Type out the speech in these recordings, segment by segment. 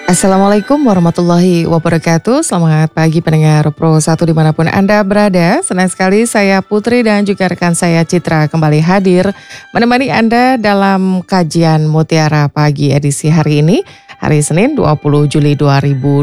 Assalamualaikum warahmatullahi wabarakatuh. Selamat pagi pendengar Pro 1 dimanapun Anda berada. Senang sekali saya Putri dan juga rekan saya Citra kembali hadir menemani Anda dalam kajian Mutiara Pagi edisi hari ini, hari Senin 20 Juli 2026.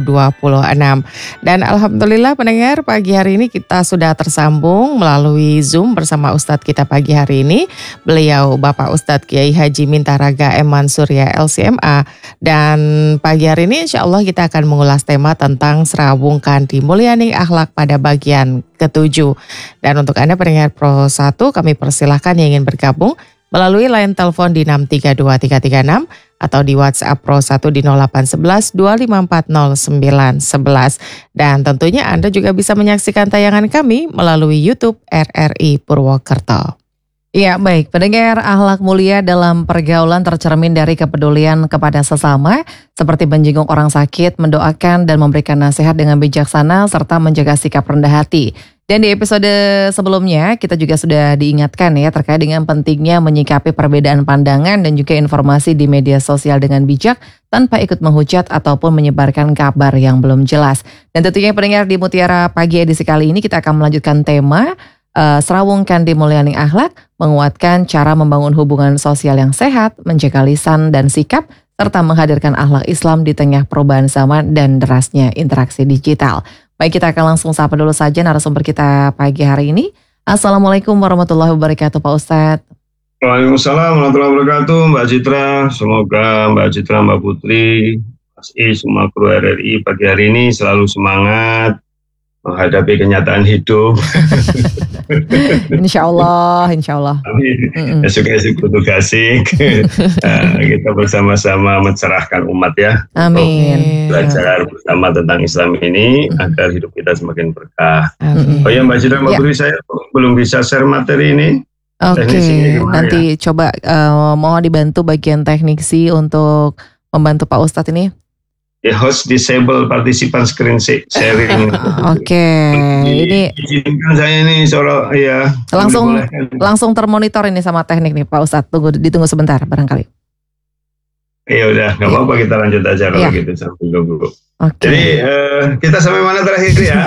Dan alhamdulillah pendengar, pagi hari ini kita sudah tersambung melalui Zoom bersama Ustadz kita pagi hari ini. Beliau Bapak Ustadz Kiai Haji Mintaraga M. Mansurya LCMA. Dan pagi hari ini insya Allah kita akan mengulas tema tentang Serawungkan Dimulyani Akhlak pada bagian ke-7. Dan untuk Anda pendengar Pro 1, kami persilahkan yang ingin bergabung melalui line telepon di 632336 atau di WhatsApp Pro 1 di 0811 2540 911. Dan tentunya Anda juga bisa menyaksikan tayangan kami melalui YouTube RRI Purwokerto. Ya, baik. Pendengar, akhlak mulia dalam pergaulan tercermin dari kepedulian kepada sesama, seperti menjenguk orang sakit, mendoakan dan memberikan nasihat dengan bijaksana, serta menjaga sikap rendah hati. Dan di episode sebelumnya, kita juga sudah diingatkan ya terkait dengan pentingnya menyikapi perbedaan pandangan dan juga informasi di media sosial dengan bijak, tanpa ikut menghujat ataupun menyebarkan kabar yang belum jelas. Dan tentunya pendengar, di Mutiara Pagi edisi kali ini kita akan melanjutkan tema Serawungkan Dimulyani Akhlak, menguatkan cara membangun hubungan sosial yang sehat, menjaga lisan dan sikap, serta menghadirkan akhlak Islam di tengah perubahan zaman dan derasnya interaksi digital. Baik, kita akan langsung sapa dulu saja narasumber kita pagi hari ini. Assalamualaikum warahmatullahi wabarakatuh Pak Ustadz. Waalaikumsalam warahmatullahi wabarakatuh Mbak Citra. Semoga Mbak Citra, Mbak Putri, Mas semua kru RRI pagi hari ini selalu semangat menghadapi kenyataan hidup. Insya Allah. Amin. Esok-esok asik. Kita bersama-sama mencerahkan umat ya. Amin. Belajar bersama tentang Islam ini agar hidup kita semakin berkah. Amin. Oh ya Mbak Citra, Mbak Putri, saya belum bisa share materi ini. Oke, nanti coba mohon dibantu bagian teknisi untuk membantu Pak Ustadz ini. Host disable partisipan screen sharing. Oke, ini izinkan saya ini soal ya. Langsung termonitor ini sama teknik nih Pak Ustadz. Ditunggu sebentar barangkali. Ya udah, nggak apa-apa, kita lanjut aja kalau gitu sampai dulu. Jadi kita sampai mana terakhir ya?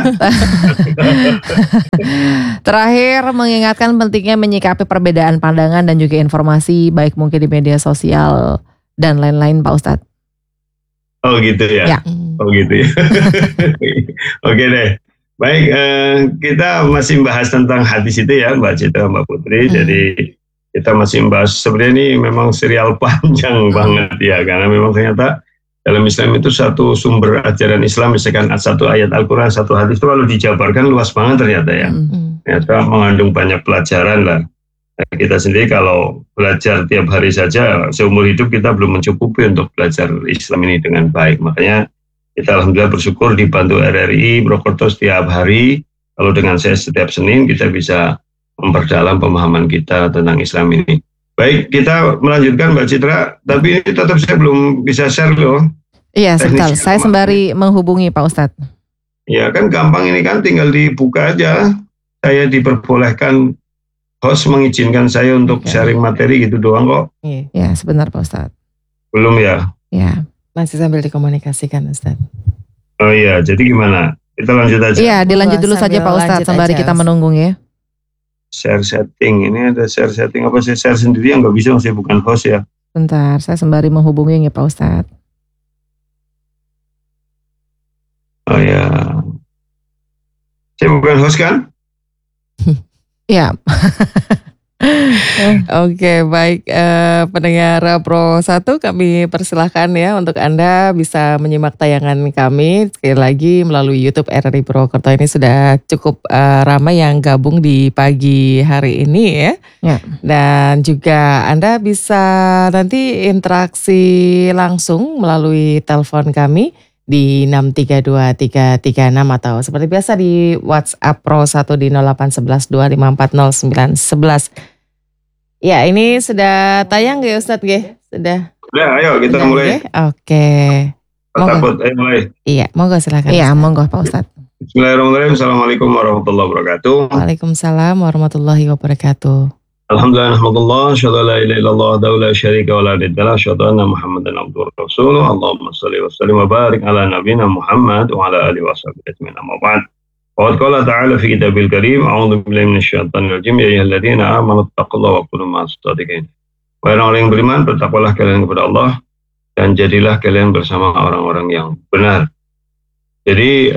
Terakhir mengingatkan pentingnya menyikapi perbedaan pandangan dan juga informasi baik mungkin di media sosial dan lain-lain Pak Ustadz. Oh gitu ya. Oh gitu ya. Oke deh. Baik, kita masih bahas tentang hadis itu ya Mbak Citra, Mbak Putri. Jadi kita masih membahas, sebenarnya ini memang serial panjang banget ya, karena memang ternyata dalam Islam itu satu sumber ajaran Islam, misalkan satu ayat Al-Quran, satu hadis itu lalu dijabarkan luas banget ternyata ya. Ternyata mengandung banyak pelajaran lah. Kita sendiri kalau belajar tiap hari saja, seumur hidup kita belum mencukupi untuk belajar Islam ini dengan baik. Makanya kita alhamdulillah bersyukur dibantu RRI Purwokerto setiap hari. Kalau dengan saya setiap Senin kita bisa memperdalam pemahaman kita tentang Islam ini. Baik, kita melanjutkan Mbak Citra, tapi ini tetap saya belum bisa share loh. Iya, sebentar. Saya sembari menghubungi Pak Ustadz. Ya kan gampang ini kan, tinggal dibuka aja. Saya diperbolehkan, host mengizinkan saya untuk sharing materi gitu doang kok. Iya, sebentar Pak Ustadz. Belum ya? Iya. Masih sambil dikomunikasikan Ustadz. Oh iya, jadi gimana? Kita lanjut aja. Iya, dilanjut dulu saja Pak Ustadz sembari kita menunggu ya. Share setting, ini ada share setting apa sih? Share sendiri yang nggak bisa, saya bukan host ya. Bentar, saya sembari menghubungi ya Pak Ustadz. Oh ya, saya bukan host kan? Iya. Oke, baik pendengar Pro 1, kami persilahkan ya untuk Anda bisa menyimak tayangan kami sekali lagi melalui YouTube RRI Purwokerto. Ini sudah cukup ramai yang gabung di pagi hari ini ya. Dan juga Anda bisa nanti interaksi langsung melalui telepon kami di 632336 atau seperti biasa di WhatsApp Pro 1 di 0811 2540 911. Ya, ini sudah tayang ya Ustadz ya? Sudah. Udah, ayo kita mulai. Oke. Takut, mulai. Iya, monggo silakan. Iya, monggo Pak Ustadz. Bismillahirrahmanirrahim. Assalamualaikum warahmatullahi wabarakatuh. Waalaikumsalam warahmatullahi wabarakatuh. Alhamdulillah, alhamdulillah, asyhadu an la ilaha illallah wa la syarika wa la nidda lahu, asyhadu anna Muhammadan abduhu wa rasuluh. Allahumma shalli wa sallim wa barik ala nabiyyina Muhammad wa ala alihi wa sahbihi ajmain. Amma ba'd. Wa qala ta'ala fi kitabil karim, a'udzu billahi minasyaitonir rajim, ya ayyuhalladzina amanu taqullaha wa kunu ma'as shadiqin. Wahai orang yang beriman, bertakwalah kalian kepada Allah dan jadilah kalian bersama orang-orang yang benar. Jadi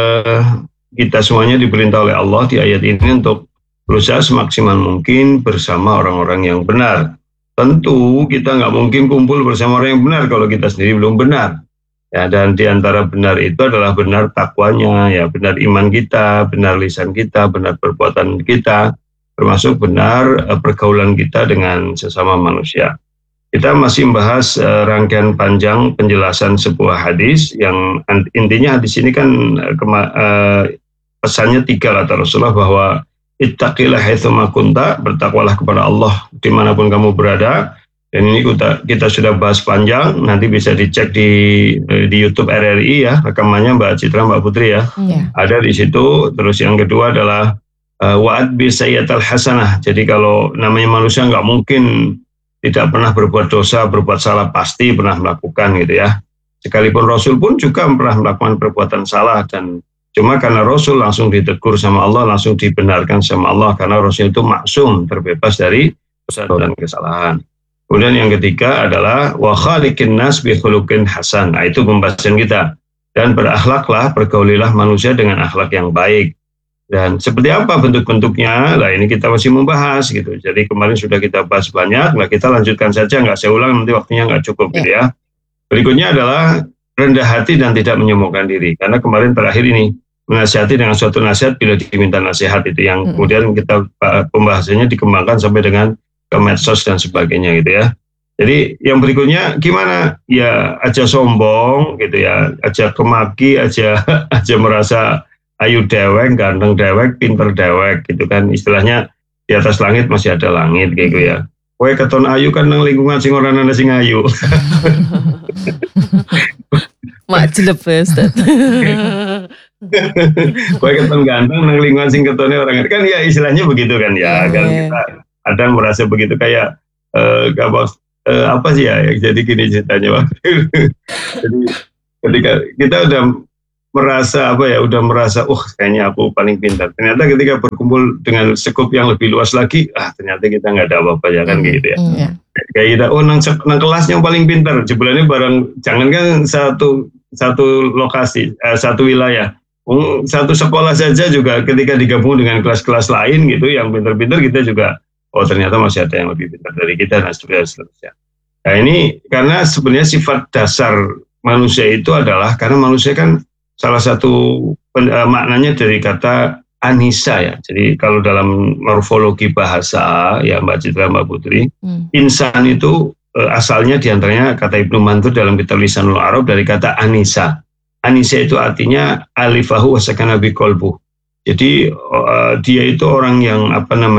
kita semuanya diperintah oleh Allah di ayat ini untuk berusaha semaksimal mungkin bersama orang-orang yang benar. Tentu kita nggak mungkin kumpul bersama orang yang benar kalau kita sendiri belum benar. Ya, dan di antara benar itu adalah benar takwanya, ya, benar iman kita, benar lisan kita, benar perbuatan kita, termasuk benar pergaulan kita dengan sesama manusia. Kita masih membahas rangkaian panjang penjelasan sebuah hadis yang intinya hadis ini kan pesannya 3 kata Rasulullah bahwa ittaqillah haitsuma kunta, bertakwalah kepada Allah dimanapun kamu berada. Dan ini kita sudah bahas panjang, nanti bisa dicek di YouTube RRI ya, rekamannya Mbak Citra, Mbak Putri ya. Ada di situ. Terus yang kedua adalah wa'ad bi sayyi'atil hasanah. Jadi kalau namanya manusia nggak mungkin tidak pernah berbuat dosa, berbuat salah, pasti pernah melakukan gitu ya. Sekalipun Rasul pun juga pernah melakukan perbuatan salah, dan cuma karena Rasul langsung ditegur sama Allah, langsung dibenarkan sama Allah, karena Rasul itu maksum, terbebas dari dosa dan kesalahan. Kemudian yang ketiga adalah wa khaliqin nas bi khuluqin hasan. Nah, itu pembahasan kita. Dan berakhlaklah, pergaulilah manusia dengan akhlak yang baik. Dan seperti apa bentuk-bentuknya? Nah, ini kita masih membahas gitu. Jadi kemarin sudah kita bahas banyak. Nah, kita lanjutkan saja, nggak saya ulang, nanti waktunya nggak cukup gitu ya. Berikutnya adalah rendah hati dan tidak menyombongkan diri. Karena kemarin terakhir ini menasihati dengan suatu nasihat bila diminta nasihat, itu yang kemudian kita pembahasannya dikembangkan sampai dengan ke medsos dan sebagainya gitu ya. Jadi yang berikutnya gimana? Ya aja sombong gitu ya, aja kemaki, aja merasa ayu dewek, ganteng dewek, pinter dewek gitu kan. Istilahnya di atas langit masih ada langit gitu ya. Kowe keton ayu kan nang lingkungan sing ora ana sing ayu. Mak jelep Ustaz. Kowe keton ganteng nang lingkungan sing ketone orang kan, ya istilahnya begitu kan ya. Kan kita ada merasa begitu kayak apa sih ya, jadi gini ceritanya waktu. Jadi ketika kita udah merasa udah merasa kayaknya aku paling pintar, ternyata ketika berkumpul dengan sekup yang lebih luas lagi, ternyata kita nggak ada apa-apa ya kan gitu ya. Kayak kita nang kelas yang paling pintar, jebulannya bareng, jangankan satu lokasi, satu wilayah, satu sekolah saja juga ketika digabung dengan kelas-kelas lain gitu yang pintar-pintar, kita juga ternyata masih ada yang lebih pintar dari kita dan seterusnya. Nah ini karena sebenarnya sifat dasar manusia itu adalah karena manusia kan salah satu maknanya dari kata anisa ya. Jadi kalau dalam morfologi bahasa ya Mbak Citra, Mbak Putri, insan itu asalnya diantaranya kata Ibnu Mandur dalam kitab Lisanul Arab dari kata anisa. Anisa itu artinya alifahu wasakana biqalbuh. Jadi dia itu orang yang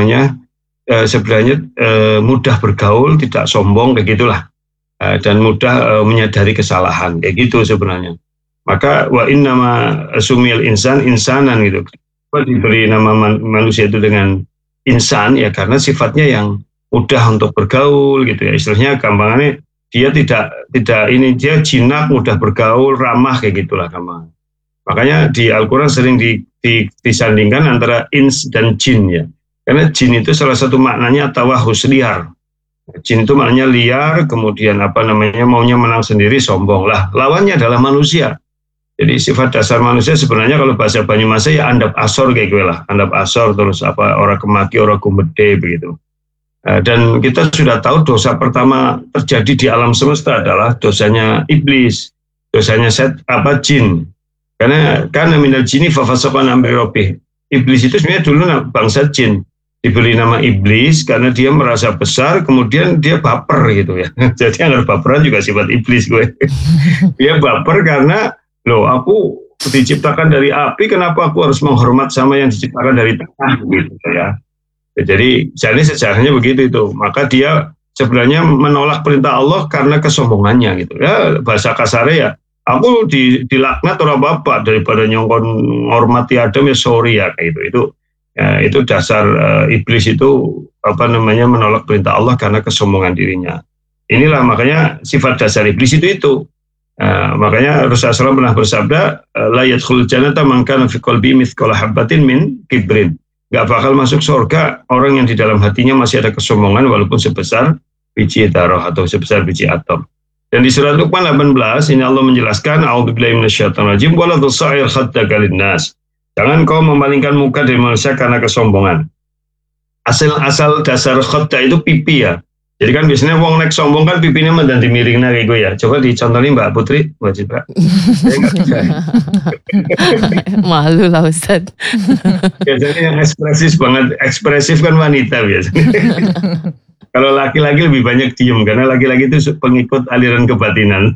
sebenarnya mudah bergaul, tidak sombong kayak gitulah, dan mudah menyadari kesalahan kayak gitu sebenarnya. Maka wa innama sumil insanan gitu. Diberi nama manusia itu dengan insan ya karena sifatnya yang mudah untuk bergaul gitu ya. Istilahnya gampangannya dia tidak dia jinak, mudah bergaul, ramah kayak gitulah gampang. Makanya di Al-Qur'an sering disandingkan antara ins dan jin ya. Karena jin itu salah satu maknanya tawahus, liar. Jin itu maknanya liar, kemudian maunya menang sendiri, sombong lah. Lawannya adalah manusia. Jadi sifat dasar manusia sebenarnya kalau bahasa Banyumas ya andap asor kayak gue lah. Andap asor, terus orang kemaki, orang gumede begitu. Dan kita sudah tahu dosa pertama terjadi di alam semesta adalah dosanya iblis, dosanya jin. Karena minal jini fafasaqa an amri rabbih. Iblis itu sebenarnya dulu bangsa jin. Diberi nama iblis karena dia merasa besar, kemudian dia baper gitu ya. Jadi yang baperan juga sifat iblis gue. Dia baper karena, aku diciptakan dari api, kenapa aku harus menghormat sama yang diciptakan dari tanah gitu ya. Jadi sejarahnya begitu itu. Maka dia sebenarnya menolak perintah Allah karena kesombongannya gitu ya. Bahasa kasarnya ya, aku dilaknat orang bapak daripada nyongkon menghormati Adam ya sorry ya kayak gitu. Itu dasar iblis itu menolak perintah Allah karena kesombongan dirinya. Inilah makanya sifat dasar iblis itu. Makanya Rasulullah SAW pernah bersabda, la yadkhulul jannata man kana fi qalbi mithqala habatin min kibrin. Gak bakal masuk surga orang yang di dalam hatinya masih ada kesombongan walaupun sebesar biji darah atau sebesar biji atom. Dan di surat Luqman 18 ini Allah menjelaskan, a'udzubillahi minasyaitonir rajim wala tusair khaddaka linnas. Jangan kau memalingkan muka dari manusia karena kesombongan. Asal dasar khadda itu pipi ya. Jadi kan biasanya wong nek sombong kan pipinya mendanti miring kayak gue ya. Coba dicontohin Mbak Putri, Mbak Citra. Malu lah Ustaz. Biasanya yang ekspresif kan wanita biasanya. Kalau laki-laki lebih banyak diem karena laki-laki itu pengikut aliran kebatinan.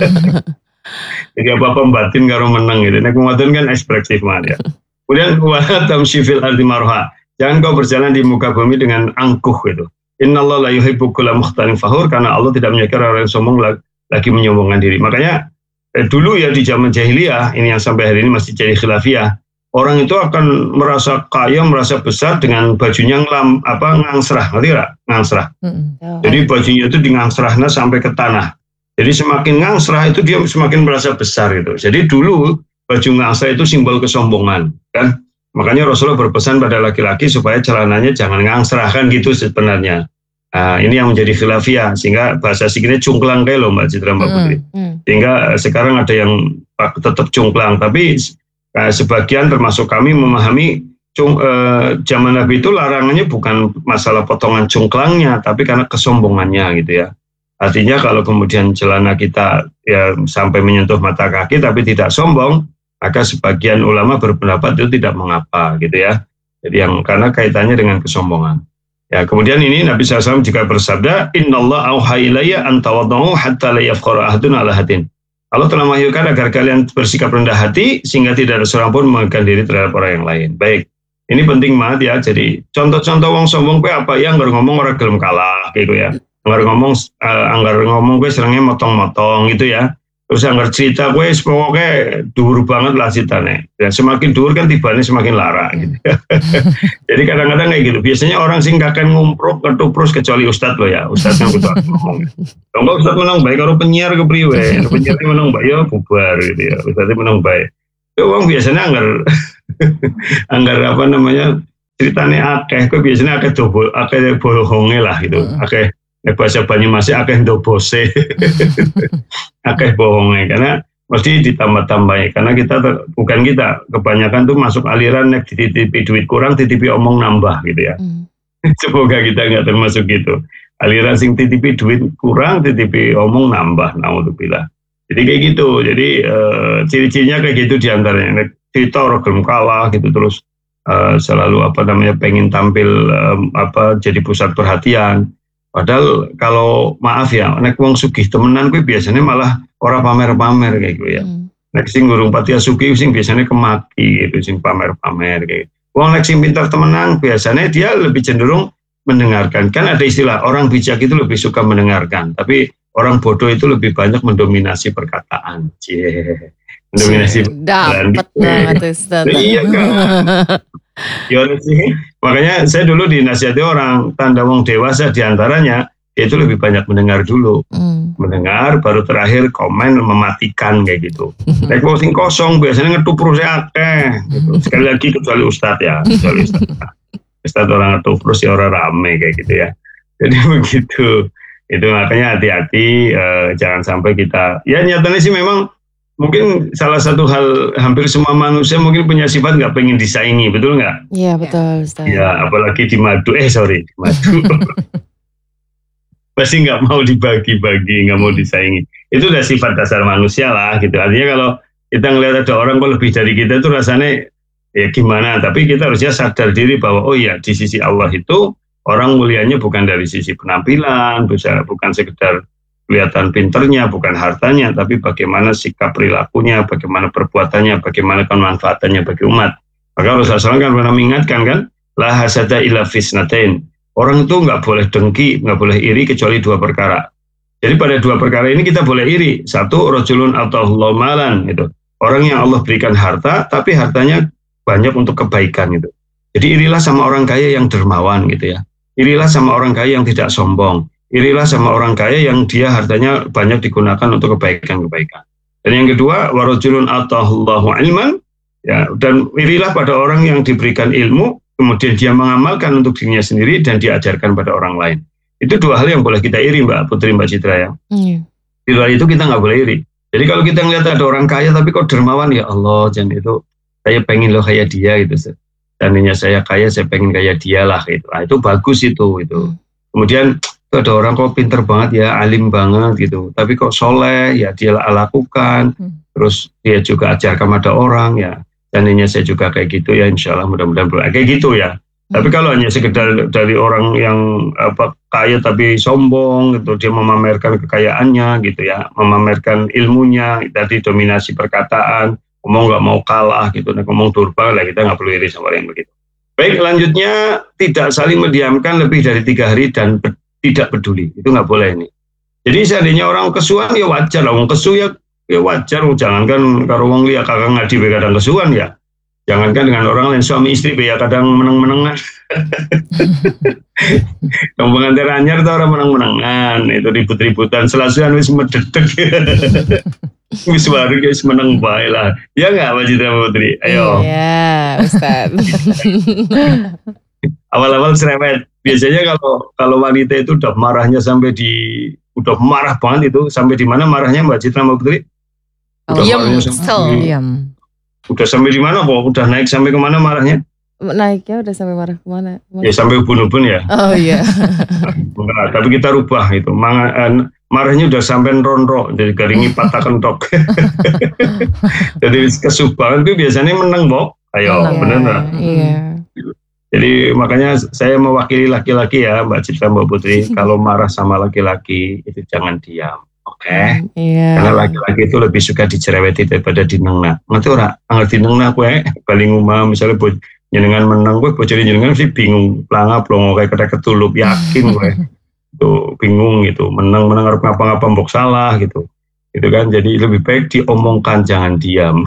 Jadi apa-apa batin karo menang gitu. Nek wadon kan ekspresif banget ya. Kemudian wala tamshi fil ardi marha. Jangan kau berjalan di muka bumi dengan angkuh gitu. Innallaha la yuhibbu kulla mukhtalin fakhur, karena Allah tidak menyukai orang yang sombong lagi menyombongkan diri. Makanya dulu ya di zaman jahiliyah ini yang sampai hari ini masih jadi khilafiyah. Orang itu akan merasa kaya, merasa besar dengan bajunya ngangsrah, ngerti gak? Ngangsrah. Jadi bajunya itu ngangsrahnya sampai ke tanah. Jadi semakin ngangsrah itu dia semakin merasa besar gitu. Jadi dulu baju ngangsrah itu simbol kesombongan, kan? Makanya Rasulullah berpesan pada laki-laki supaya celananya jangan ngangsrah, kan gitu sebenarnya. Ini yang menjadi khilafiyah, sehingga bahasa sikitnya cungklang kayak loh Mbak Citra, Mbak Putri. Sehingga sekarang ada yang tetap cungklang, tapi sebagian termasuk kami memahami zaman Nabi itu larangannya bukan masalah potongan cungklangnya, tapi karena kesombongannya gitu ya. Artinya kalau kemudian celana kita ya sampai menyentuh mata kaki tapi tidak sombong, maka sebagian ulama berpendapat itu tidak mengapa gitu ya. Jadi yang karena kaitannya dengan kesombongan. Ya, kemudian ini Nabi SAW juga bersabda, Innallaha auha ilayya an tawaddu hatta la yafkhara ahadun ala hadin. Allah telah mewahyukan agar kalian bersikap rendah hati sehingga tidak ada seorang pun mengagungkan diri terhadap orang yang lain. Baik, ini penting banget ya. Jadi contoh-contoh wong sombong gue apa ya? Anggar ngomong orang gelem kalah gitu ya. Anggar ngomong gue serangnya motong-motong gitu ya. Terus anggar cerita gue pokoknya dhuwur banget lah ceritanya. Dan semakin dhuwur kan tibanya semakin lara gitu. Jadi kadang-kadang kayak gitu. Biasanya orang sing kakek ngumpruk ketuprus kecuali ustadz loh ya. Ustadz yang kudu ngomong. Kalau ustadz menang baik, kalau penyiar kepriwe. Penyiar menang baik ya bubar gitu ya. Ustadz menang baik. Itu orang biasanya anggar ceritanya akeh. Kok biasanya akeh bohonge lah gitu. Akeh bahasa Banyumas akeh ndobose. Akeh bohongnya karena mesti ditambah-tambahin karena bukan kita kebanyakan tuh masuk aliran nek dititipi duit kurang titipi omong nambah gitu ya. Semoga kita nggak termasuk gitu. Aliran sing titipi duit kurang titipi omong nambah, naudzubillah. Jadi kayak gitu. Jadi ciri-cirinya kayak gitu diantaranya. Kita orang gelem kalah gitu terus selalu pengen tampil jadi pusat perhatian. Padahal kalau maaf ya, nek wong sugih temenan gue biasanya malah ora pamer-pamer kayak gitu ya. Nek sing gurung pati sugih sing biasanya kemaki gitu, sing pamer-pamer kayak. Wong nek sing pintar temenan biasanya dia lebih cenderung mendengarkan. Kan ada istilah orang bijak itu lebih suka mendengarkan, tapi orang bodoh itu lebih banyak mendominasi perkataan. Mendominasi perkataan. Dapat banget Ustaz. Iya kan. Ya sih. Makanya saya dulu dinasihati orang tanda wong dewasa diantaranya itu lebih banyak mendengar dulu, mendengar baru terakhir komen mematikan kayak gitu. Nek wong sing kosong biasanya ngetuprus akeh. Gitu. Sekali lagi kecuali Ustadz ya, kecuali Ustadz orang ngetuprus ya orang rame kayak gitu ya. Jadi begitu. Itu makanya hati-hati jangan sampai kita. Ya nyatanya sih memang. Mungkin salah satu hal hampir semua manusia mungkin punya sifat nggak pengen disaingi, betul nggak? Iya betul. Ustaz. Ya apalagi di madu, di madu. Pasti nggak mau dibagi-bagi, nggak mau disaingi. Itu udah sifat dasar manusia lah gitu. Artinya kalau kita ngelihat ada orang kok lebih dari kita itu rasanya ya gimana. Tapi kita harusnya sadar diri bahwa oh ya di sisi Allah itu orang mulianya bukan dari sisi penampilan, bukan sekedar kelihatan pinternya, bukan hartanya, tapi bagaimana sikap perilakunya, bagaimana perbuatannya, bagaimana kemanfaatannya bagi umat. Maka Rasulullah SAW kan pernah mengingatkan kan, la hasada illa fisnatain. Orang itu nggak boleh dengki, nggak boleh iri kecuali dua perkara. Jadi pada dua perkara ini kita boleh iri. Satu, rajulun atahullahu malan, gitu. Orang yang Allah berikan harta, tapi hartanya banyak untuk kebaikan gitu. Jadi irilah sama orang kaya yang dermawan gitu ya. Irilah sama orang kaya yang tidak sombong. Irilah sama orang kaya yang dia hartanya banyak digunakan untuk kebaikan-kebaikan. Dan yang kedua, warajulun atahullahu ilman, ya, dan irilah pada orang yang diberikan ilmu, kemudian dia mengamalkan untuk dirinya sendiri dan diajarkan pada orang lain. Itu dua hal yang boleh kita iri, Mbak Putri, Mbak Citra ya. Di luar itu kita nggak boleh iri. Jadi kalau kita ngelihat ada orang kaya tapi kok dermawan, ya Allah, jangan itu saya pengen loh kayak dia gitu. Seandainya saya kaya, saya pengen kayak dia lah gitu. Nah, itu bagus itu. Kemudian ada orang kok pinter banget ya, alim banget gitu. Tapi kok soleh, ya dia lakukan. Terus dia juga ajarkan pada orang ya. Seandainya saya juga kayak gitu ya, insya Allah mudah-mudahan kayak gitu ya. Tapi kalau hanya sekedar dari orang yang kaya tapi sombong gitu, dia memamerkan kekayaannya gitu ya, memamerkan ilmunya, tadi dominasi perkataan, ngomong nggak mau kalah gitu, ngomong durba lah, kita nggak perlu iri sama orang yang begitu. Baik, selanjutnya tidak saling mendiamkan lebih dari 3 hari dan tidak peduli, itu nggak boleh ini. Jadi seandainya orang kesuan ya wajar lah, orang kesu ya wajar, jangankan kalau orang lihat kakak ngadi kadang kesuan ya, jangankan dengan orang lain, suami istri ya kadang meneng-menengan. Yang pengantin anyar itu orang meneng-menengan, itu ribut-ributan, selasuan wis mededek. Wis baru guys meneng bae lah. Ya enggak Mbak Citra Putri? Ayo. Iya, Ustaz. Awal-awal cerewet. Biasanya kalau wanita itu udah marahnya udah marah banget itu, sampai di mana marahnya Mbak Citra Putri? Diam. Udah sampai di mana? Udah naik sampai kemana marahnya? Naiknya udah sampai marah kemana? Ya sampai ubun-ubun ya. Oh iya. Nah, tapi kita rubah itu. Marahnya udah sampai ronro, jadi garingi patah kentok. Jadi kesubahan itu biasanya menang, Bok. Ayo, bener nggak? Iya. Jadi makanya saya mewakili laki-laki ya, Mbak Citra, Mbak Putri. Kalau marah sama laki-laki itu jangan diam. Oke. Iya. Karena laki-laki itu lebih suka dicereweti daripada dinengna. Ngerti ora? Ngerti dinengna kowe paling umum misalnya jenengan menang kowe bojone jenengan sih bingung, planga plongo kayak kedek ketulup, yakin kowe. Itu bingung gitu, menang harus ngapa-ngapa mbok salah gitu. Gitu kan. Jadi lebih baik diomongkan, jangan diam.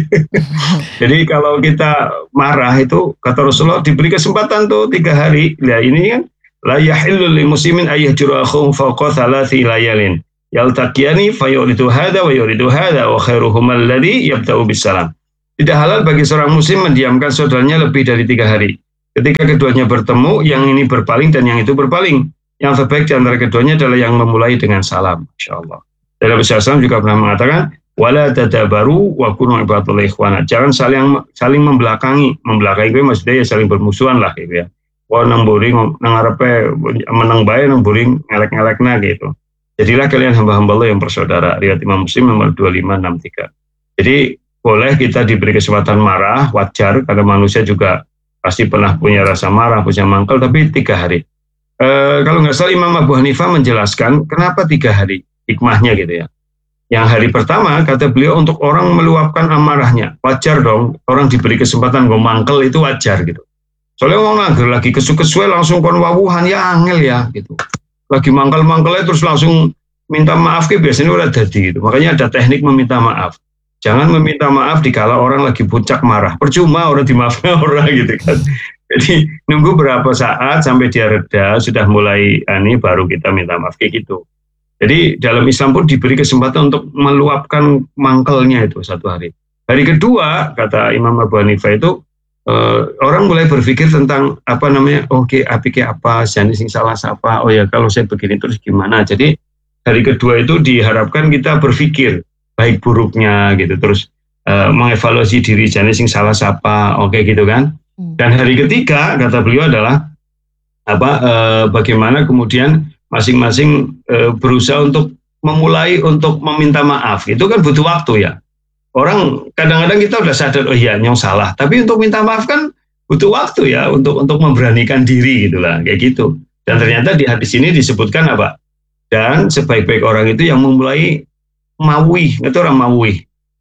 Jadi kalau kita marah itu kata Rasulullah diberi kesempatan tuh 3 hari. Nah ini kan la yahillu lil muslimin ayyahjuru akhum fawqa 3 layalin. Yaltaqiyani fayuridu hadza wa yuridu hadza wa khairuhum alladhi yabda'u bisalam. Tidak halal bagi seorang muslim mendiamkan saudaranya lebih dari 3 hari. Ketika keduanya bertemu, yang ini berpaling dan yang itu berpaling. Yang terbaik di antara keduanya adalah yang memulai dengan salam. Insyaallah. Dan Nabi SAW juga pernah mengatakan, wala tadabaru wa kunu ibadatul ikhwana. Jangan saling membelakangi. Membelakangi itu maksudnya ya saling bermusuhan lah gitu ya. Wah nang boring nang arepe menang bae nang boring ngelek-ngelekna gitu. Jadilah kalian hamba-hamba Allah yang bersaudara. Riwayat Imam Muslim nomor 2563. Jadi boleh kita diberi kesempatan marah, wajar, karena manusia juga pasti pernah punya rasa marah, punya mangkal, tapi 3 hari. Kalau nggak salah Imam Abu Hanifah menjelaskan kenapa 3 hari, hikmahnya gitu ya. Yang hari pertama kata beliau untuk orang meluapkan amarahnya, wajar dong orang diberi kesempatan ngomangkel itu wajar gitu. Soalnya orang lagi kesu-kesuai langsung kon wawuhan ya angel ya gitu. Lagi mangkel-mangkelnya terus langsung minta maaf biasanya udah jadi gitu. Makanya ada teknik meminta maaf. Jangan meminta maaf dikala orang lagi puncak marah. Percuma orang dimaafkan orang gitu kan. Jadi nunggu berapa saat sampai dia reda, sudah mulai baru kita minta maaf kayak gitu. Jadi dalam Islam pun diberi kesempatan untuk meluapkan mangkelnya itu 1 hari. Hari kedua kata Imam Abu Hanifah itu orang mulai berpikir tentang apike apa, jane sing salah siapa. Oh ya kalau saya begini terus gimana. Jadi hari kedua itu diharapkan kita berpikir baik buruknya gitu, terus mengevaluasi diri jane sing salah siapa. Oke gitu kan. Dan hari ketiga kata beliau adalah bagaimana kemudian masing-masing berusaha untuk memulai untuk meminta maaf. Itu kan butuh waktu ya. Orang kadang-kadang kita udah sadar oh iya nyong salah, tapi untuk minta maaf kan butuh waktu ya untuk memberanikan diri gitulah kayak gitu. Dan ternyata di hadis ini disebutkan apa? Dan sebaik-baik orang itu yang memulai mawih, itu orang mawih.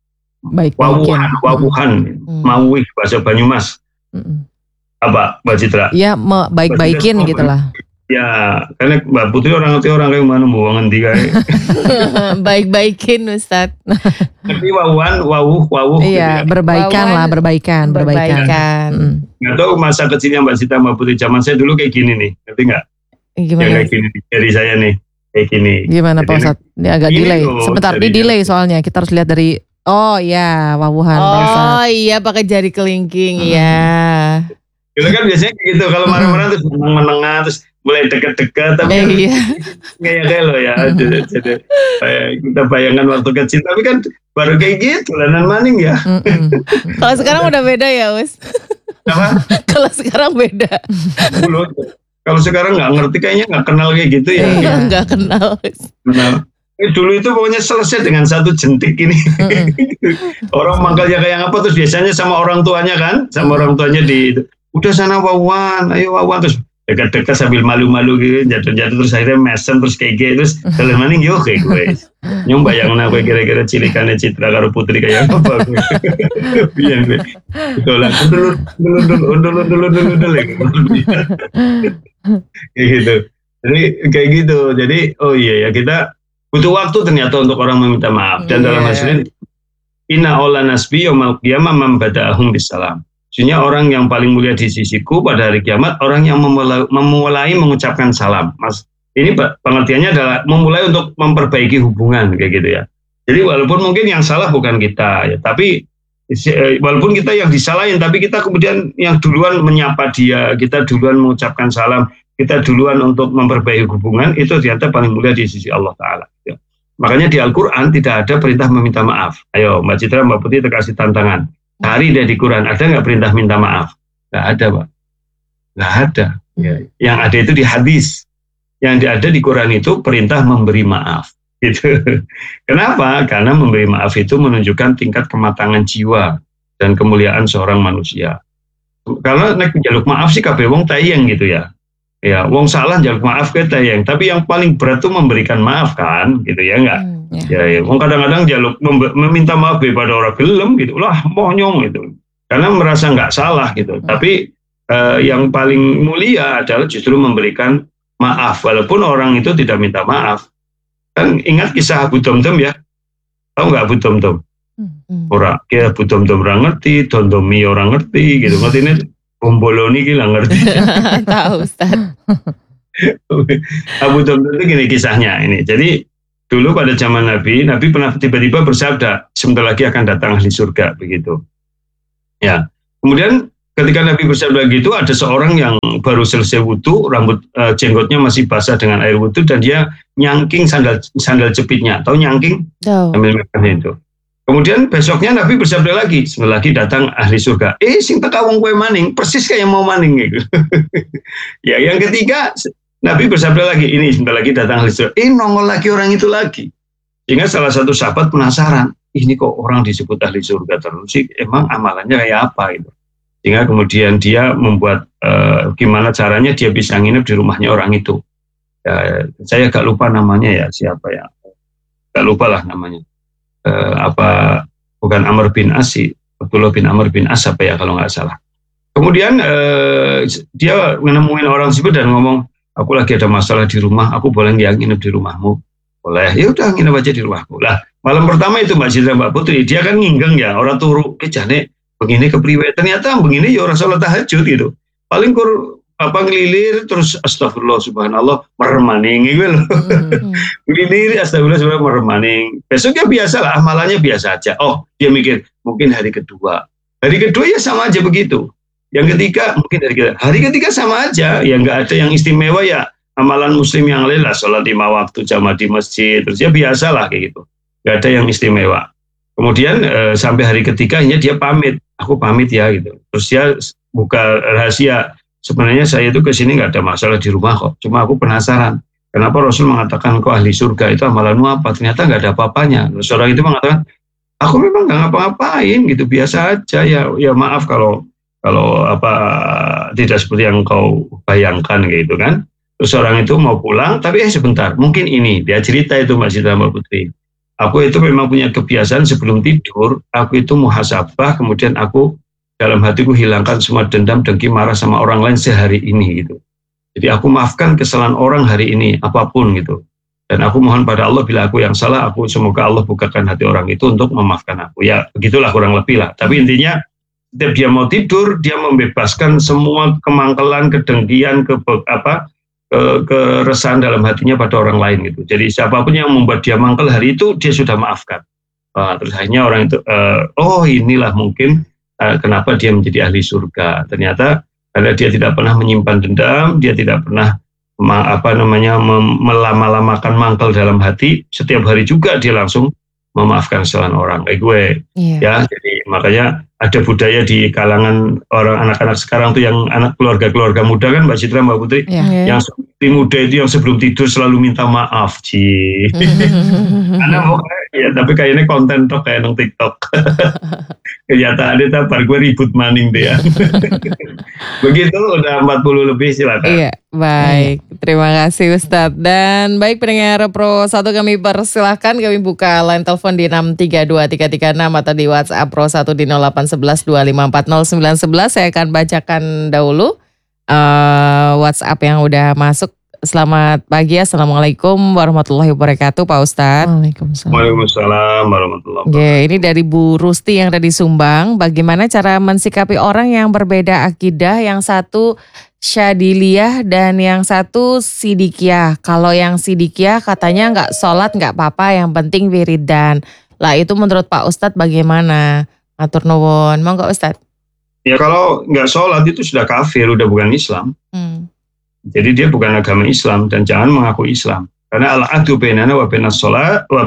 Wawuhan, mawih bahasa Banyumas. Apa Mbak Citra? Ya baik-baikin gitulah. Ya, karena Mbak Putri orang kayak mana mau ngendi kae. Baik-baikin Ustadz. Tapi wawuh Iya, gitu ya. berbaikan lah, berbaikan. Nggak tahu masa kecilnya Mbak Sita, Mbak Putri, zaman saya dulu kayak gini nih, ngerti nggak? Gimana? Ya kayak gini, dari saya nih, kayak gini. Gimana Pak Ustadz? Ini agak delay. Sebentar, ini delay soalnya. Kita harus lihat dari, oh ya, wawuhan Pak Ustadz. Oh iya, pakai jari kelingking, ya. Itu kan biasanya gitu, kalau marah-marah terus menengah terus mulai dekat-dekat, tapi kayak lo ya. Jadi kita bayangkan waktu kecil, tapi kan baru kayak gitu, lanan maning ya. Kalau sekarang udah beda ya, Us. Apa? Kalau sekarang beda. Kalau sekarang nggak ngerti, kayaknya nggak kenal kayak gitu ya. Nggak kenal. Dulu itu pokoknya selesai dengan satu jentik ini. Orang mangkalnya kayak apa terus biasanya sama orang tuanya kan, sama orang tuanya udah sana wawan, ayo wawan, terus dekat-dekat sambil malu-malu gitu, jatuh-jatuh terus akhirnya mesen terus kayak gitu, terus kalian maning yo kayak gue. Nyong bayangin aku kira-kira cilikannya Citra karo Putri kayak apa. Biar gue. Itulah dulu kayak gitu. Jadi kayak gitu. Jadi oh iya ya, kita butuh waktu ternyata untuk orang meminta maaf. Dan dalam hasilnya inna ola nasbi yaumal qiyamah man bada'ahum bisalam. Maksudnya orang yang paling mulia di sisiku pada hari kiamat orang yang memulai mengucapkan salam. Mas, ini pengertiannya adalah memulai untuk memperbaiki hubungan kayak gitu ya. Jadi walaupun mungkin yang salah bukan kita ya, tapi walaupun kita yang disalahin, tapi kita kemudian yang duluan menyapa dia, kita duluan mengucapkan salam, kita duluan untuk memperbaiki hubungan, itu ternyata paling mulia di sisi Allah Ta'ala. Ya. Makanya di Al-Quran tidak ada perintah meminta maaf. Ayo Mbak Citra, Mbak Putri kasih tantangan. Cari dari Quran, ada nggak perintah minta maaf? Nggak ada, Pak. Nggak ada. Ya. Yang ada itu di hadis. Yang ada di Quran itu perintah memberi maaf. Gitu. Kenapa? Karena memberi maaf itu menunjukkan tingkat kematangan jiwa dan kemuliaan seorang manusia. Karena nek jaluk maaf sih kabeh wong tayang gitu ya. Ya, wong salah jaluk maaf ke tayang, tapi yang paling berat itu memberikan maaf kan, gitu ya enggak? Ya, wong kadang-kadang jaluk meminta maaf daripada orang gelem gitu. Lah, monyong gitu. Karena merasa enggak salah gitu. Tapi yang paling mulia adalah justru memberikan maaf walaupun orang itu tidak minta maaf. Kan ingat kisah Abu Domdom ya? Tahu enggak Abu Domdom? Ora, ya Abu Domdom orang ngerti, Domdomi orang ngerti gitu. Ngerti Bomboloni gila ngerti. Tahu Ustaz. Abu Domdom itu gini kisahnya ini. Jadi dulu pada zaman Nabi pernah tiba-tiba bersabda, sebentar lagi akan datang ahli surga begitu. Ya. Kemudian ketika Nabi bersabda gitu, ada seorang yang baru selesai wudu, rambut jenggotnya masih basah dengan air wudu dan dia nyangking sandal jepitnya. Tahu nyangking? Tahu. Sambil makan itu. Kemudian besoknya Nabi bersabda lagi, sebentar lagi datang ahli surga. Sing teka wong kowe maning, persis kayak mau maning gitu. Ya, yang ketiga Nabi bersabda lagi, ini sebentar lagi datang ahli surga. Nongol lagi orang itu lagi. Sehingga salah satu sahabat penasaran, ini kok orang disebut ahli surga terus sih, emang amalannya kayak apa gitu. Sehingga kemudian dia membuat gimana caranya dia bisa nginep di rumahnya orang itu. Ya, saya agak lupa namanya ya, siapa ya. Agak lupa lah namanya. Bukan Amr bin As sih, Abdullah bin Amr bin As apa ya kalau nggak salah. Kemudian dia menemuin orang tersebut dan ngomong, aku lagi ada masalah di rumah, aku boleh nggak nginep di rumahmu? Boleh, ya udah nginep aja di rumahku. Lah malam pertama itu Mbak Citra Mbak Putri, dia kan nginggeng ya, orang turu, jane begini kepriwe, ternyata begini ya orang sholat tahajud gitu. Paling ngelilir terus astagfirullah subhanallah meremaning gitu loh. Ngelilir astagfirullah subhanallah meremaning. Besoknya biasa lah, amalannya biasa aja. Oh, dia mikir mungkin hari kedua. Hari kedua ya sama aja begitu. Yang ketiga mungkin hari ketiga sama aja. Ya nggak ada yang istimewa ya. Amalan muslim yang lain lah, sholat 5 waktu, jamaah di masjid. Terus ya biasa lah kayak gitu. Nggak ada yang istimewa. Kemudian sampai hari ketiganya dia pamit. Aku pamit ya gitu. Terus dia buka rahasia. Sebenarnya saya itu kesini nggak ada masalah di rumah kok. Cuma aku penasaran. Kenapa Rasul mengatakan kau ahli surga itu amalanmu apa? Ternyata nggak ada apa-apanya. Terus orang itu mengatakan, aku memang nggak ngapa-ngapain gitu. Biasa aja ya maaf kalau tidak seperti yang kau bayangkan gitu kan. Terus orang itu mau pulang, tapi sebentar. Mungkin ini dia cerita itu Mbak Citra Mbak Putri. Aku itu memang punya kebiasaan sebelum tidur, aku itu muhasabah, kemudian aku dalam hatiku hilangkan semua dendam, dengki, marah sama orang lain sehari ini gitu. Jadi aku maafkan kesalahan orang hari ini, apapun gitu. Dan aku mohon pada Allah bila aku yang salah, semoga Allah bukakan hati orang itu untuk memaafkan aku. Ya begitulah kurang lebih lah. Tapi intinya setiap dia mau tidur, dia membebaskan semua kemangkelan, kedengkian, keresahan dalam hatinya pada orang lain gitu. Jadi siapapun yang membuat dia mangkel hari itu, dia sudah maafkan. Terus akhirnya orang itu, inilah mungkin kenapa dia menjadi ahli surga. Ternyata karena dia tidak pernah menyimpan dendam, dia tidak pernah melama-lamakan mangkel dalam hati. Setiap hari juga dia langsung memaafkan kesalahan orang kayak gue. Ya, jadi makanya ada budaya di kalangan orang anak-anak sekarang tuh yang anak keluarga muda kan Mbak Citra, Mbak Putri, yang muda itu yang sebelum tidur selalu minta maaf, karena tapi kayaknya konten tok kayak nang TikTok. Kenyataannya bar gue ribut maning deh ya. Begitu udah 40 lebih, silakan. Iya, baik. Terima kasih Ustadz. Dan baik pendengar Pro 1, kami persilahkan, kami buka line telepon di 632336 atau di WhatsApp Pro 1 di 081125400911. Saya akan bacakan dahulu WhatsApp yang udah masuk. Selamat pagi, Assalamualaikum warahmatullahi wabarakatuh Pak Ustadz. Waalaikumsalam warahmatullahi wabarakatuh. Ini dari Bu Rusti yang ada di Sumbang. Bagaimana cara mensikapi orang yang berbeda akidah, yang satu Syadiliyah dan yang satu Sidikiyah. Kalau yang Sidikiyah katanya nggak sholat nggak apa-apa, yang penting wiridan. Lah itu menurut Pak Ustadz bagaimana? Matur nuwun, monggo Ustadz. Ya kalau nggak sholat itu sudah kafir, udah bukan Islam. Jadi dia bukan agama Islam dan jangan mengaku Islam. Karena al-'ahdu bainana wa bainas shalah wa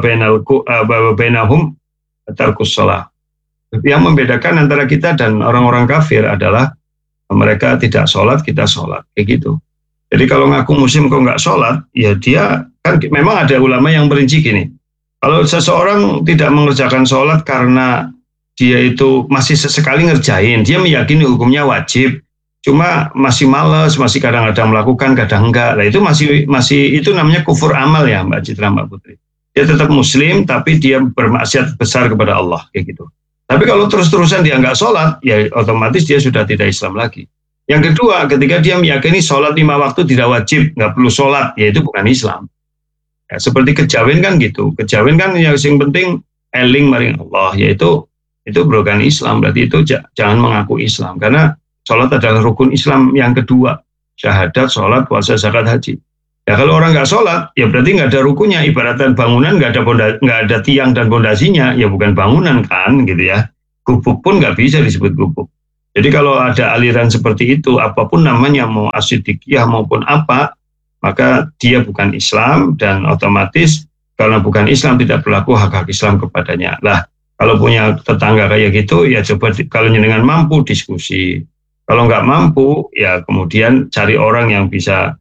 bainahum tarkus shalah. Yang membedakan antara kita dan orang-orang kafir adalah mereka tidak sholat, kita sholat, kayak gitu. Jadi kalau ngaku muslim kok nggak sholat, ya dia kan memang ada ulama yang merinci gini. Kalau seseorang tidak mengerjakan sholat karena dia itu masih sesekali ngerjain, dia meyakini hukumnya wajib. Cuma masih malas, masih kadang-kadang melakukan, kadang enggak. Nah itu masih itu namanya kufur amal ya Mbak Citra, Mbak Putri. Dia tetap muslim tapi dia bermaksiat besar kepada Allah kayak gitu. Tapi kalau terus-terusan dia enggak sholat, ya otomatis dia sudah tidak Islam lagi. Yang kedua, ketika dia meyakini sholat 5 waktu tidak wajib, enggak perlu sholat, ya itu bukan Islam. Ya, seperti kejawen kan gitu. Kejawen kan yang penting eling maring Allah, yaitu bukan Islam. Berarti itu jangan mengaku Islam karena sholat adalah rukun Islam yang kedua. Syahadat, sholat, puasa, zakat, haji. Ya kalau orang nggak sholat, ya berarti nggak ada rukunnya. Ibaratkan bangunan nggak ada tiang dan pondasinya, ya bukan bangunan kan, gitu ya. Gubuk pun nggak bisa disebut gubuk. Jadi kalau ada aliran seperti itu, apapun namanya, mau asidikiyah maupun apa, maka dia bukan Islam dan otomatis karena bukan Islam tidak berlaku hak-hak Islam kepadanya. Lah, kalau punya tetangga kayak gitu, ya coba kalau dengan mampu diskusi. Kalau nggak mampu, ya kemudian cari orang yang bisa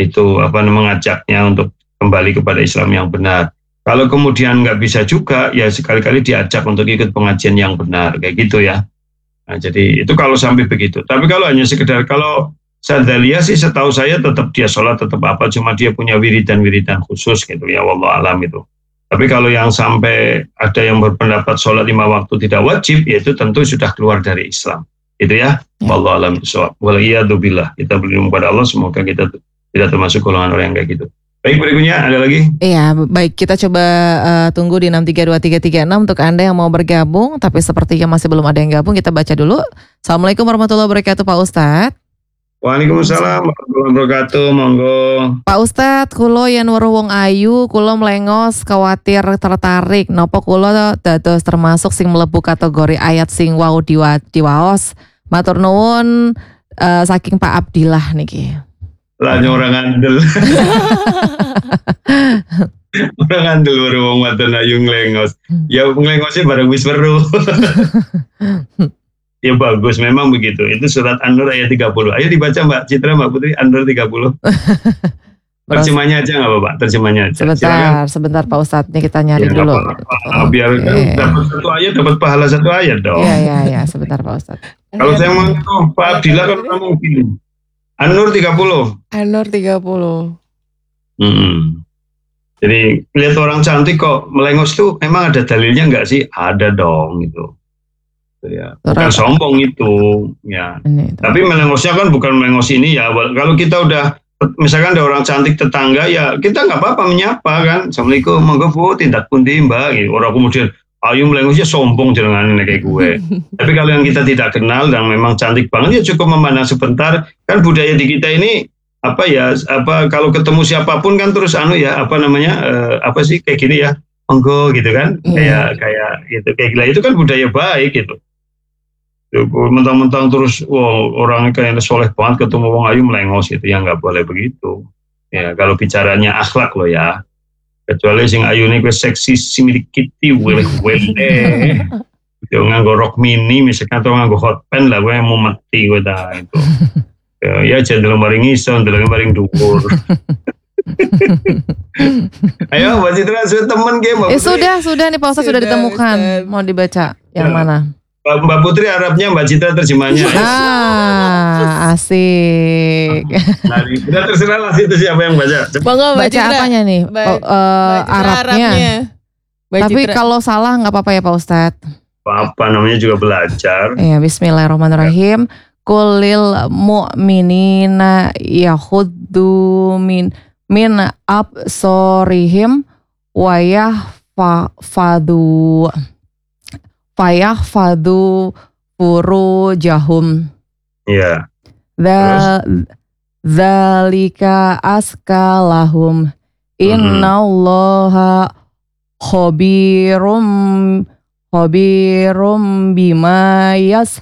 mengajaknya untuk kembali kepada Islam yang benar. Kalau kemudian nggak bisa juga, ya sekali-kali diajak untuk ikut pengajian yang benar, kayak gitu ya. Nah, jadi itu kalau sampai begitu. Tapi kalau hanya sekedar, kalau Syadiliyah sih setahu saya tetap dia sholat, tetap apa, cuma dia punya wiridan khusus gitu ya, wallahu alam itu. Tapi kalau yang sampai ada yang berpendapat sholat 5 waktu tidak wajib, ya itu tentu sudah keluar dari Islam. Itu ya, wallahu alam bishawab. Waliyadzubillah. Kita berlindung pada Allah, semoga kita tidak termasuk golongan orang yang kayak gitu. Baik, berikutnya ada lagi? Iya, baik, kita coba tunggu di 632336 untuk Anda yang mau bergabung, tapi sepertinya masih belum ada yang gabung, kita baca dulu. Assalamualaikum warahmatullahi wabarakatuh Pak Ustadz. Waalaikumsalam warahmatullahi wabarakatuh, monggo. Pak Ustadz, kulo yen weruh wong ayu, kulo mlengos khawatir tertarik, nopo kulo dados termasuk sing mlebu kategori ayat sing wau diwaos. Matur nuwun saking Pak Abdillah niki. Lah orang andel. Orang andel weruh wong wadon ayu nglengos. Ya nglengose bareng wis weruh. Ya bagus, memang begitu. Itu surat An-Nur ayat 30. Ayo dibaca Mbak Citra, Mbak Putri, An-Nur 30. Terjemahnya aja nggak apa-apa? Terjemahnya aja. Sebentar Pak Ustadz, ini kita nyari dulu. Biar dapat satu ayat, dapat pahala satu ayat dong. Iya, sebentar Pak Ustadz. Kalau saya mau Pak Abdillah kan mungkin. An-Nur 30. An-Nur 30. Jadi lihat orang cantik kok melengos tuh, emang ada dalilnya nggak sih? Ada dong gitu. Ya, bukan sombong itu ya. Tapi melengosnya kan bukan melengos ini ya. Kalau kita udah misalkan ada orang cantik tetangga, ya kita nggak apa-apa menyapa kan. Assalamualaikum, monggo Bu, tindak pundi Mbak. Gitu. Orang kemudian ayo melengosnya sombong jenengan kayak gue. Tapi kalau yang kita tidak kenal dan memang cantik banget, ya cukup memandang sebentar. Kan budaya di kita ini kalau ketemu siapapun kan terus apa sih kayak gini ya, monggo gitu kan, kayak gitu, kayak gila itu kan budaya baik gitu. Mentang-mentang terus orang kayak soleh banget ketemu wong ayu melengos itu, ya nggak boleh begitu. Ya kalau bicaranya akhlak loh ya. Kecuali sing ayu ini gue seksi similiki wele nganggo rok mini misalkan atau nganggo hot pen lah gue mau mati gue dah itu. Ya cenderung maring iso, cenderung maring dhuwur. Ayo Mbak Citra, sudah temen ke Mbak Putri? Sudah nih Pak Ustadz sudah ditemukan. Mau dibaca yang mana? Mbak Putri Arabnya, Mbak Citra terjemahnya. Asik. Nah, udah terserah lah itu siapa yang baca. Baca apanya nih? Arabnya. Tapi kalau salah nggak apa-apa ya Pak Ustadz. Apa namanya juga belajar. Ya, Bismillahirrahmanirrahim. Kulil mu'minina yahuddu min absorihim wa yahfadu furujahum. Iya. Dzalika askalahum. Innallaha khabirum bima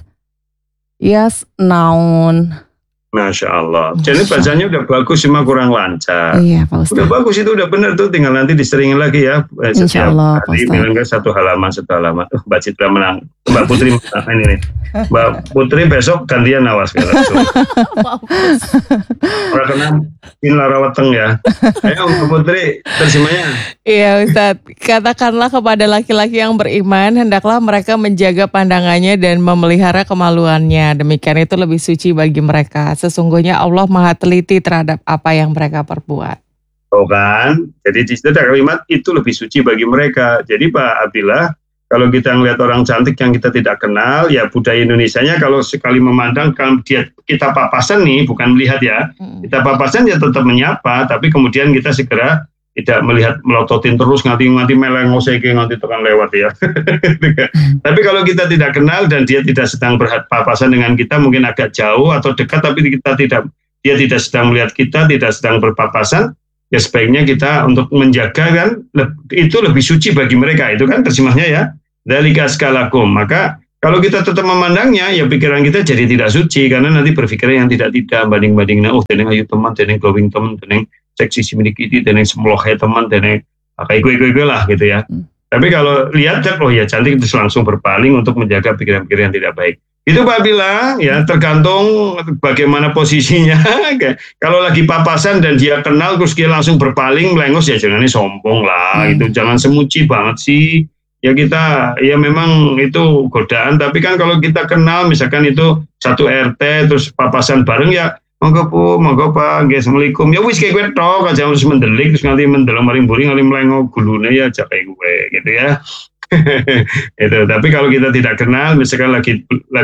naun. Masya Allah. Jadi bacanya udah bagus, cuma kurang lancar. Iya Pak Ustadz. Udah bagus itu, udah benar tuh. Tinggal nanti diseringin lagi ya. Insya Allah Pak Ustadz. Bilang satu halaman. Mbak Citra menang. Mbak Putri menang ini. Mbak Putri besok gantian awas. Orang kena larawateng ya. Ayo Mbak Putri terjemahnya. Iya Ustadz. Katakanlah kepada laki-laki yang beriman, hendaklah mereka menjaga pandangannya dan memelihara kemaluannya. Demikian itu lebih suci bagi mereka. Sesungguhnya Allah Maha teliti terhadap apa yang mereka perbuat. Oh kan, jadi di situ ada kalimat itu lebih suci bagi mereka. Jadi Pak Abdillah, kalau kita ngelihat orang cantik yang kita tidak kenal, ya budaya Indonesianya kalau sekali memandang, kalau kita papasan nih, bukan melihat ya, kita papasan ya tetap menyapa, tapi kemudian kita segera tidak melihat melototin terus nganti melengoseke nganti tekan lewat ya. Tapi kalau kita tidak kenal dan dia tidak sedang berpapasan dengan kita, mungkin agak jauh atau dekat, tapi dia tidak sedang melihat kita, tidak sedang berpapasan, ya sebaiknya kita untuk menjaga kan, itu lebih suci bagi mereka. Itu kan terjemahnya ya, dzalika askalakum. Maka kalau kita tetap memandangnya, ya pikiran kita jadi tidak suci, karena nanti berpikirnya yang tidak banding-bandingnya, teneng ayu teman, teneng glowing teman, teneng seksi similiki itu, teneng semlohe teman, teneng kayak gue lah gitu ya. Tapi kalau lihat, oh ya cantik, terus langsung berpaling untuk menjaga pikiran-pikiran yang tidak baik. Itu Pak Bila, ya tergantung bagaimana posisinya. Kalau lagi papasan dan dia kenal terus dia langsung berpaling melengos, ya jangan sombong lah. Itu jangan semuci banget sih. Ya kita, ya memang itu godaan. Tapi kan kalau kita kenal, misalkan itu satu RT terus papasan bareng, ya monggo Bu, monggo Pak, assalamualaikum. Ya wis kayak gue tok aja harus mendelik terus nanti mendeleng maring buri ngali melengok gulune ya aja kayak gue gitu ya. Itu. Tapi kalau kita tidak kenal, misalkan lagi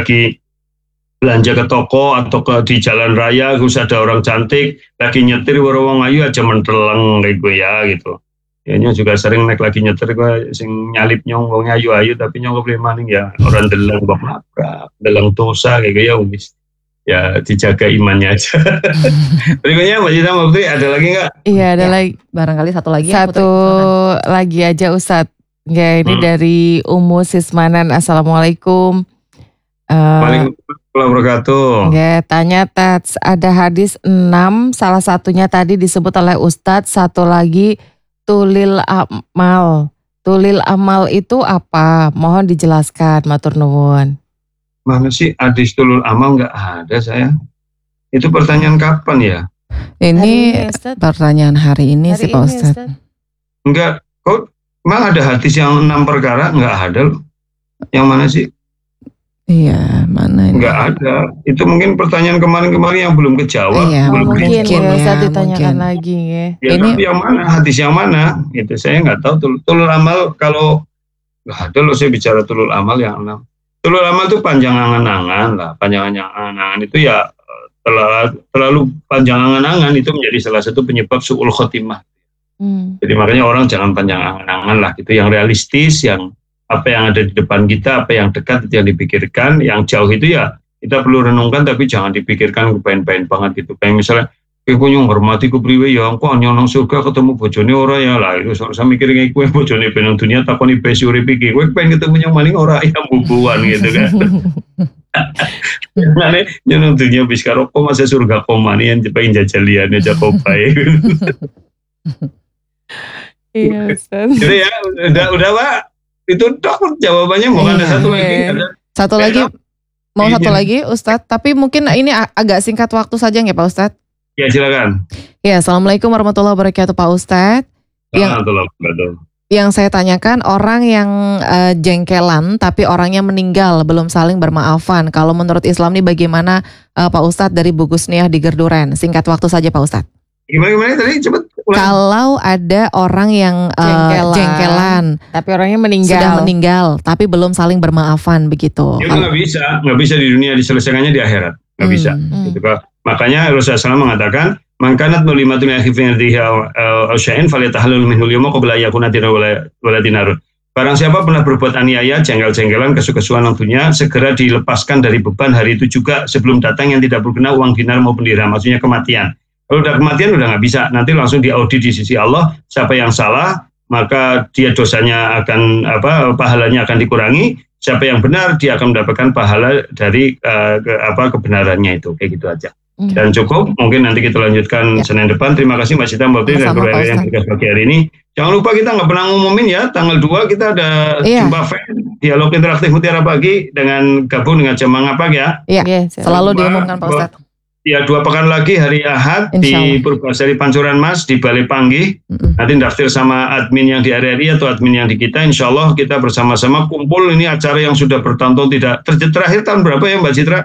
belanja ke toko atau di jalan raya, terus ada orang cantik lagi nyetir wong ayu aja menteleng kayak gue ya gitu. Kayaknya juga sering naik lagi nyetir gue sing nyalip nyong wong ayu tapi nyong beli maning ya orang deleng bak nabrak, deleng dosa kayak gue ya umis. Ya dijaga imannya aja. Berikutnya Mbak Citra, Mbak Putri, ada lagi nggak? Iya ada lagi. Barangkali satu lagi. Satu lagi aja Ustadz. Ya ini dari Ummu Sismanan. Assalamualaikum. Waalaikumsalam wabarakatuh. Ya, tanya Tats, ada hadis 6, salah satunya tadi disebut oleh Ustadz, satu lagi tulil amal. Tulil amal itu apa? Mohon dijelaskan, matur nuwun. Mana sih hadis tulul amal? Nggak ada saya. Itu pertanyaan kapan ya? Ini pertanyaan hari ini sih Pak Ustadz. Enggak, kok emang ada hadis yang 6 perkara? Nggak ada loh. Yang mana sih? Iya, mana ini? Nggak ada. Itu mungkin pertanyaan kemarin-kemarin yang belum kejawab. Iya, belum mungkin ya, saya mungkin. ditanyakan lagi ya. Ya, ini yang mana? Hadis yang mana? Itu saya nggak tahu. Tulul amal kalau nggak ada loh saya bicara tulul amal yang 6. Tulul amal itu panjang angan-angan lah. Panjang angan-angan itu ya terlalu panjang angan-angan itu menjadi salah satu penyebab su'ul khotimah. Jadi makanya orang jangan panjang angan-angan lah gitu, yang realistis, yang apa yang ada di depan kita, apa yang dekat itu yang dipikirkan, yang jauh itu ya kita perlu renungkan tapi jangan dipikirkan kepain-pain banget gitu. Kayak misalnya kowe hormati ku priwe ya engko nang surga ketemu bojone ora ya lah itu saya mikir kayak kowe bojone penang dunia takoni besi urip iki kowe pengen ketemu yang maling ora ya bubuan gitu kan. Ngene nang dunia bis karo kok masa surga komani yang pengen jajalian aja kopai. Iya, Ustaz. Gitu ya, udah Pak. Itu dok jawabannya mau ada satu lagi. Satu lagi, mau satu lagi Ustadz, tapi mungkin ini agak singkat waktu saja ya Pak Ustadz? Ya silakan. Ya, Assalamualaikum warahmatullahi wabarakatuh Pak Ustadz. Yang saya tanyakan orang yang jengkelan tapi orangnya meninggal belum saling bermaafan. Kalau menurut Islam nih bagaimana Pak Ustadz dari Bu Gusniah di Gerduren? Singkat waktu saja Pak Ustadz. Gimana tadi cepat. Kalau ada orang yang jengkelan tapi orangnya meninggal. Sudah meninggal tapi belum saling bermaafan begitu. Ya nggak bisa di dunia diselesaikannya di akhirat. Nggak bisa. Gitu, makanya Rasulullah SAW mengatakan mangkanat mulimatun akhifin artiha al-sya'in falitahalul minhul yawma qabla yakuna wala dinarun. Barang siapa pernah berbuat aniaya, jengkel-jengkelan, kesukaan dunia, segera dilepaskan dari beban hari itu juga sebelum datang yang tidak berguna uang dinar maupun dirham, maksudnya kematian. Kalau udah kematian udah nggak bisa, nanti langsung diaudit di sisi Allah, siapa yang salah, maka dia dosanya akan pahalanya akan dikurangi, siapa yang benar dia akan mendapatkan pahala dari kebenarannya itu, kayak gitu aja. Dan cukup, mungkin nanti kita lanjutkan Senin depan. Terima kasih Mbak Sita, Mbak Putri dan keluarga yang tugas pagi hari ini. Jangan lupa kita nggak pernah ngumumin ya, tanggal 2 kita ada jumpa dialog interaktif Mutiara Pagi dengan gabung dengan Jemaah Pagi ya. Iya, selalu diumumkan Pak Ustadz. Ya 2 pekan lagi hari Ahad di Purbasari Pancuran Mas di Balai Panggih. Nanti daftar sama admin yang di RRI atau admin yang di kita. Insya Allah kita bersama-sama kumpul. Ini acara yang sudah bertahun-tahun tidak terakhir tahun berapa ya Mbak Citra?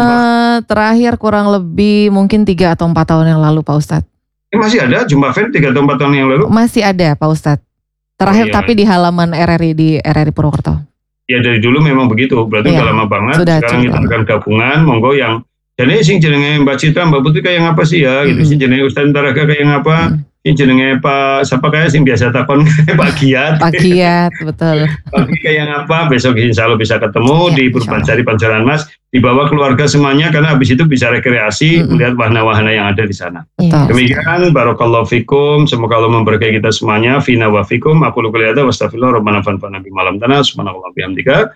Terakhir kurang lebih mungkin 3 atau 4 tahun yang lalu Pak Ustadz. Masih ada Jumpa Fair 3 atau 4 tahun yang lalu? Masih ada Pak Ustadz. Terakhir tapi di halaman RRI di RRI Purwokerto. Ya dari dulu memang begitu. Berarti udah lama banget. Sekarang kita akan gabungan. Monggo yang jadi sing jenenge Mbak Citra, Mbak Putri kayak ngapa sih ya? Gitu sing jenenge Ustaz Taraga kayak ngapa? Sing jenenge Pak siapa kayak sing biasa takon Pak Giat. Pak Giat, betul. Pak kayak ngapa? Besok insya Allah bisa ketemu di Purbasari Pancuran Mas, dibawa keluarga semuanya karena habis itu bisa rekreasi melihat wahana-wahana yang ada di sana. Demikian barakallahu fikum, semoga Allah memberkahi kita semuanya. Fina wa fikum, aku lu kelihatan wastaghfirullah rabbana fanfa'na bi malam tanah subhanallah bihamdika.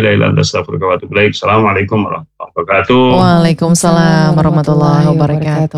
Assalamualaikum warahmatullahi wabarakatuh. Waalaikumsalam warahmatullahi wabarakatuh.